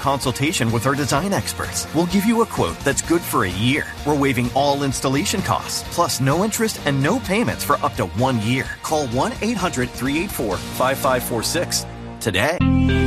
consultation with our design experts. We'll give you a quote that's good for a year. We're waiving all installation costs, plus no interest and no payments for up to 1 year. Call 1-800-384-5546 today.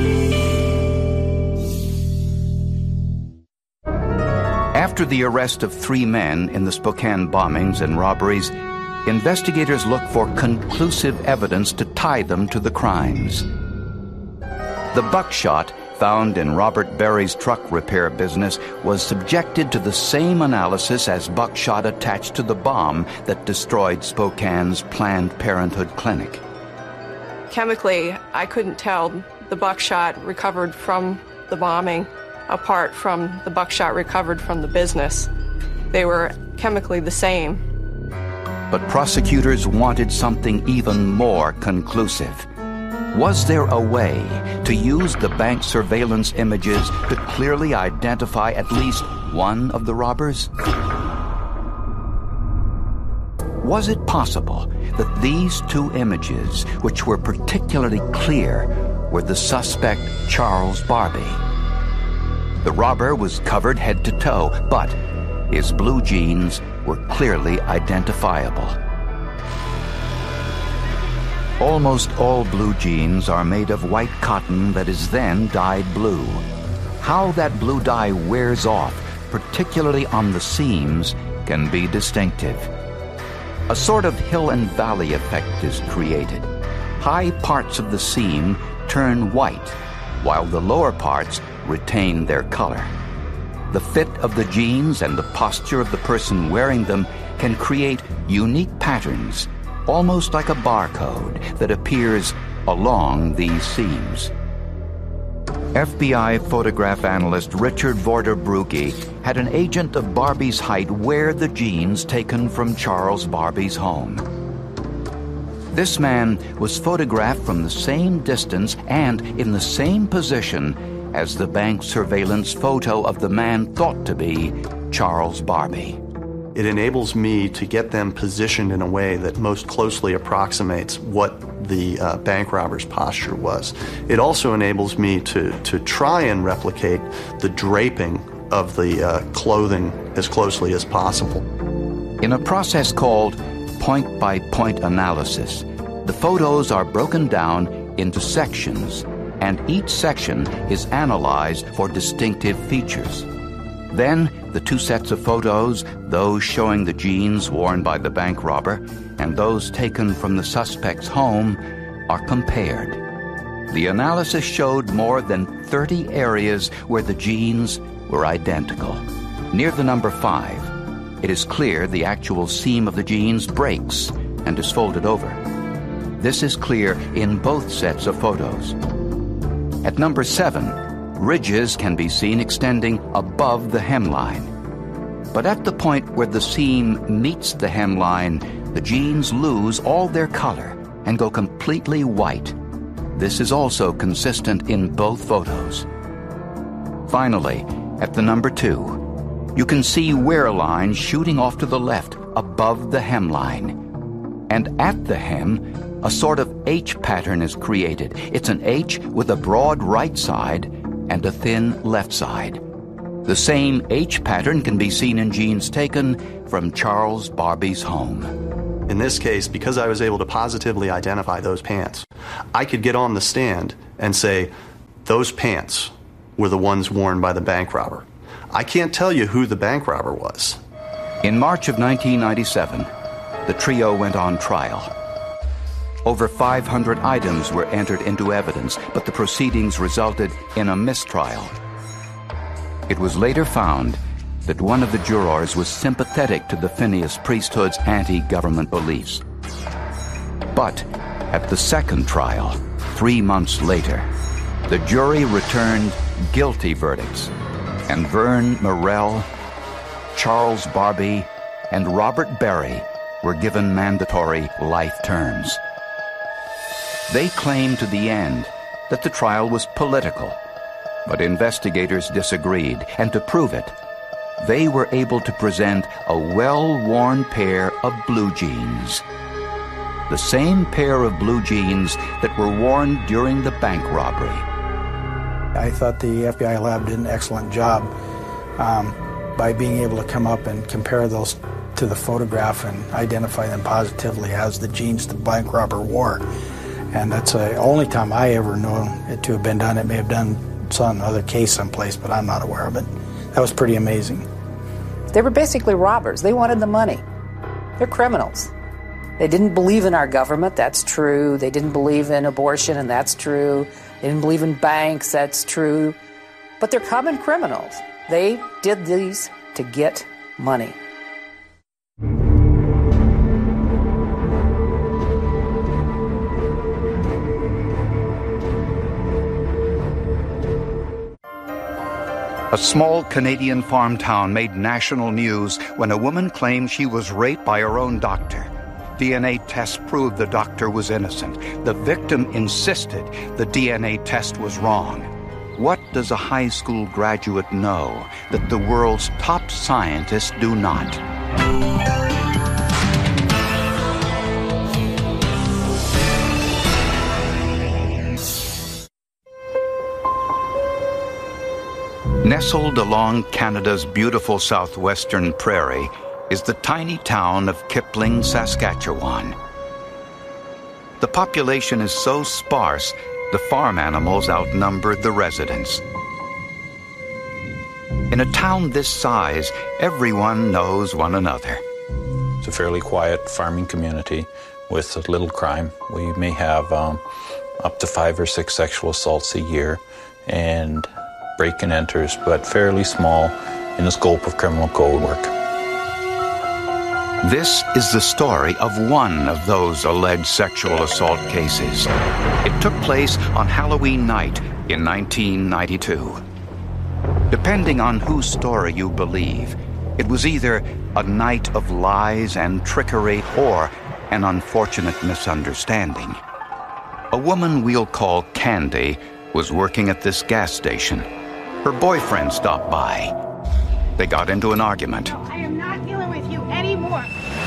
After the arrest of 3 men in the Spokane bombings and robberies, investigators look for conclusive evidence to tie them to the crimes. The buckshot found in Robert Berry's truck repair business was subjected to the same analysis as buckshot attached to the bomb that destroyed Spokane's Planned Parenthood clinic. Chemically, I couldn't tell the buckshot recovered from the bombing apart from the buckshot recovered from the business. They were chemically the same. But prosecutors wanted something even more conclusive. Was there a way to use the bank surveillance images to clearly identify at least one of the robbers? Was it possible that these 2 images, which were particularly clear, were the suspect Charles Barbie? The robber was covered head to toe, but his blue jeans were clearly identifiable. Almost all blue jeans are made of white cotton that is then dyed blue. How that blue dye wears off, particularly on the seams, can be distinctive. A sort of hill and valley effect is created. High parts of the seam turn white, while the lower parts retain their color. The fit of the jeans and the posture of the person wearing them can create unique patterns, almost like a barcode that appears along these seams. FBI photograph analyst Richard Vorder-Brugge had an agent of Barbie's height wear the jeans taken from Charles Barbie's home. This man was photographed from the same distance and in the same position as the bank surveillance photo of the man thought to be Charles Barbie. It enables me to get them positioned in a way that most closely approximates what the bank robber's posture was. It also enables me to try and replicate the draping of the clothing as closely as possible. In a process called point-by-point analysis, the photos are broken down into sections, and each section is analyzed for distinctive features. Then, the 2 sets of photos, those showing the jeans worn by the bank robber and those taken from the suspect's home, are compared. The analysis showed more than 30 areas where the jeans were identical. Near the number 5, it is clear the actual seam of the jeans breaks and is folded over. This is clear in both sets of photos. At number 7, ridges can be seen extending above the hemline. But at the point where the seam meets the hemline, the jeans lose all their color and go completely white. This is also consistent in both photos. Finally, at the number 2, you can see wear lines shooting off to the left above the hemline. And at the hem, a sort of H pattern is created. It's an H with a broad right side and a thin left side. The same H pattern can be seen in jeans taken from Charles Barbie's home. In this case, because I was able to positively identify those pants, I could get on the stand and say, those pants were the ones worn by the bank robber. I can't tell you who the bank robber was. In March of 1997, the trio went on trial. Over 500 items were entered into evidence, but the proceedings resulted in a mistrial. It was later found that one of the jurors was sympathetic to the Phineas priesthood's anti-government beliefs. But at the second trial, 3 months later, the jury returned guilty verdicts, and Vern Morrell, Charles Barbie, and Robert Berry were given mandatory life terms. They claimed to the end that the trial was political, but investigators disagreed, and to prove it, they were able to present a well-worn pair of blue jeans. The same pair of blue jeans that were worn during the bank robbery. I thought the FBI lab did an excellent job by being able to come up and compare those to the photograph and identify them positively as the genes the bank robber wore. And that's the only time I ever know it to have been done. It may have done some other case someplace, but I'm not aware of it. That was pretty amazing. They were basically robbers. They wanted the money. They're criminals. They didn't believe in our government, that's true. They didn't believe in abortion, and that's true. They didn't believe in banks, that's true. But they're common criminals. They did these to get money. A small Canadian farm town made national news when a woman claimed she was raped by her own doctor. DNA tests proved the doctor was innocent. The victim insisted the DNA test was wrong. What does a high school graduate know that the world's top scientists do not? Nestled along Canada's beautiful southwestern prairie is the tiny town of Kipling, Saskatchewan. The population is so sparse, the farm animals outnumber the residents. In a town this size, everyone knows one another. It's a fairly quiet farming community with little crime. We may have up to 5 or 6 sexual assaults a year and break-and enters, but fairly small in the scope of criminal code work. This is the story of one of those alleged sexual assault cases. It took place on Halloween night in 1992. Depending on whose story you believe, it was either a night of lies and trickery or an unfortunate misunderstanding. A woman we'll call Candy was working at this gas station. Her boyfriend stopped by. They got into an argument. I am not dealing with you anymore.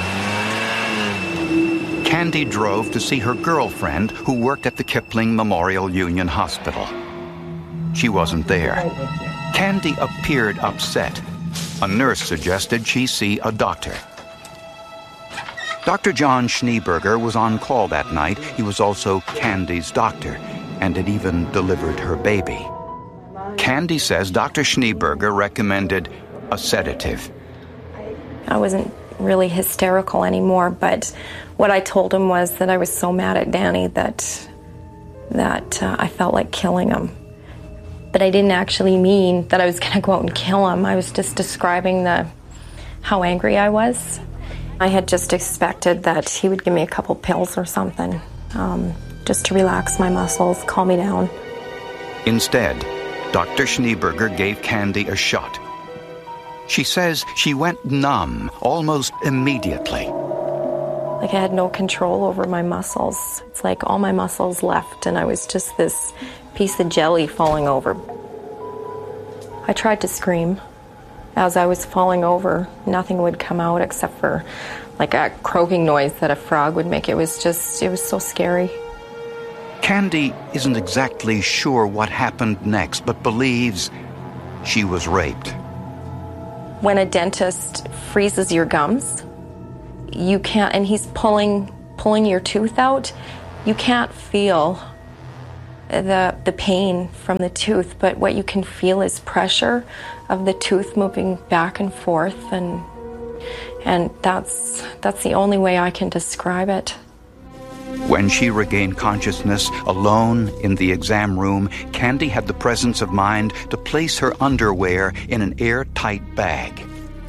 Candy drove to see her girlfriend, who worked at the Kipling Memorial Union Hospital. She wasn't there. Candy appeared upset. A nurse suggested she see a doctor. Dr. John Schneeberger was on call that night. He was also Candy's doctor and had even delivered her baby. Candy says Dr. Schneeberger recommended a sedative. I wasn't really hysterical anymore, but what I told him was that I was so mad at Danny that I felt like killing him. But I didn't actually mean that I was going to go out and kill him. I was just describing how angry I was. I had just expected that he would give me a couple pills or something, just to relax my muscles, calm me down. Instead, Dr. Schneeberger gave Candy a shot. She says she went numb almost immediately. Like I had no control over my muscles. It's like all my muscles left and I was just this piece of jelly falling over. I tried to scream. As I was falling over, nothing would come out except for like a croaking noise that a frog would make. It was so scary. Candy isn't exactly sure what happened next, but believes she was raped. When a dentist freezes your gums, you can't, and he's pulling your tooth out, you can't feel the pain from the tooth, but what you can feel is pressure of the tooth moving back and forth, and that's the only way I can describe it. When she regained consciousness alone in the exam room, Candy had the presence of mind to place her underwear in an airtight bag.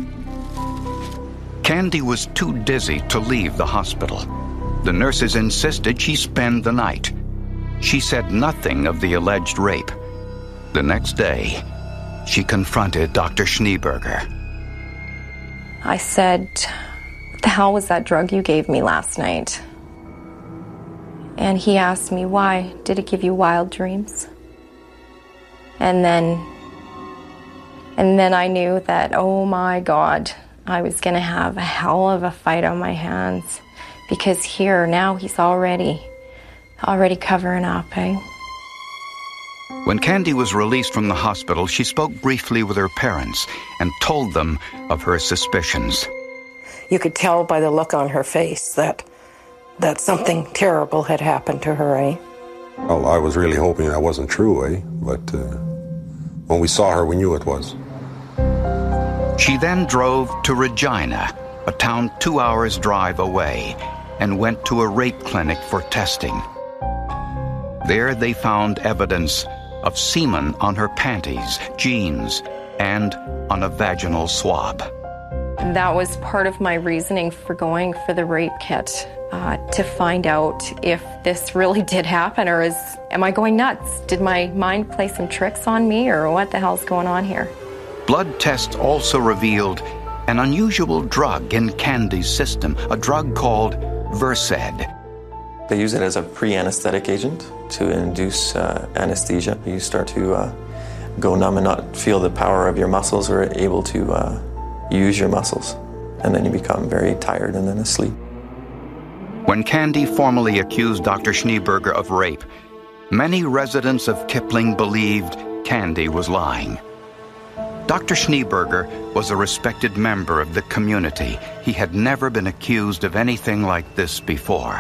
Candy was too dizzy to leave the hospital. The nurses insisted she spend the night. She said nothing of the alleged rape. The next day, she confronted Dr. Schneeberger. I said, "What the hell was that drug you gave me last night?" And he asked me, "Why? Did it give you wild dreams?" And then I knew that, oh my God, I was going to have a hell of a fight on my hands. Because here, now he's already covering up, eh? When Candy was released from the hospital, she spoke briefly with her parents and told them of her suspicions. You could tell by the look on her face that something terrible had happened to her, eh? Well, I was really hoping that wasn't true, eh? But when we saw her, we knew it was. She then drove to Regina, a town 2 hours' drive away, and went to a rape clinic for testing. There they found evidence of semen on her panties, jeans, and on a vaginal swab. That was part of my reasoning for going for the rape kit, to find out if this really did happen, or am I going nuts? Did my mind play some tricks on me, or what the hell's going on here? Blood tests also revealed an unusual drug in Candy's system, a drug called Versed. They use it as a pre-anesthetic agent to induce anesthesia. You start to go numb and not feel the power of your muscles or able to use your muscles. And then you become very tired and then asleep. When Candy formally accused Dr. Schneeberger of rape, many residents of Kipling believed Candy was lying. Dr. Schneeberger was a respected member of the community. He had never been accused of anything like this before.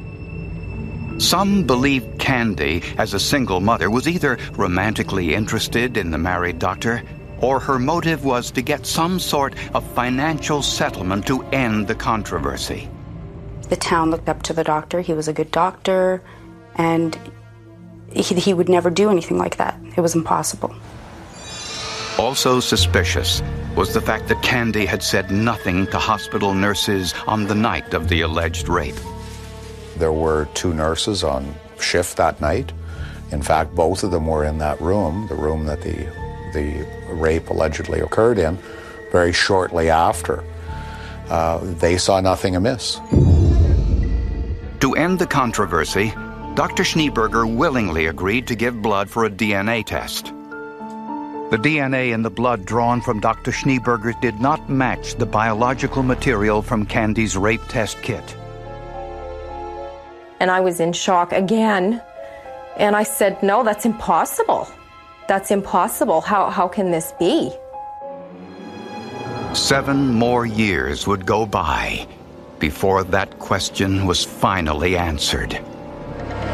Some believed Candy, as a single mother, was either romantically interested in the married doctor, or her motive was to get some sort of financial settlement to end the controversy. The town looked up to the doctor. He was a good doctor, and he would never do anything like that. It was impossible. Also suspicious was the fact that Candy had said nothing to hospital nurses on the night of the alleged rape. There were 2 nurses on shift that night. In fact, both of them were in that room, the room that the rape allegedly occurred in, very shortly after. They saw nothing amiss. To end the controversy, Dr. Schneeberger willingly agreed to give blood for a DNA test. The DNA in the blood drawn from Dr. Schneeberger did not match the biological material from Candy's rape test kit. And I was in shock again. And I said, no, that's impossible. That's impossible. How can this be? 7 more years would go by before that question was finally answered.